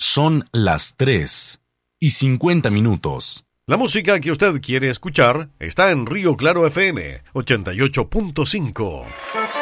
Son las 3:50. La música que usted quiere escuchar está en Río Claro FM 88.5.